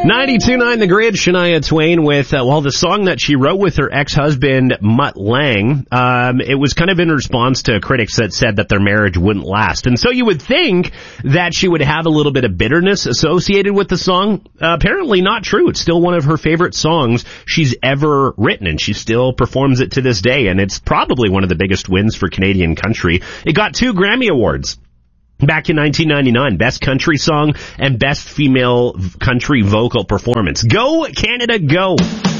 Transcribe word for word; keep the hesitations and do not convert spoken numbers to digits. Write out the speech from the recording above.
ninety-two point nine The Grid, Shania Twain with, uh, well, the song that she wrote with her ex-husband, Mutt Lange. Um, it was kind of in response to critics that said that their marriage wouldn't last. And so you would think that she would have a little bit of bitterness associated with the song. Uh, apparently not true. It's still one of her favorite songs she's ever written, and she still performs it to this day. And it's probably one of the biggest wins for Canadian country. It got two Grammy Awards back in nineteen ninety-nine, Best Country Song and Best Female Country Vocal Performance. Go, Canada, go!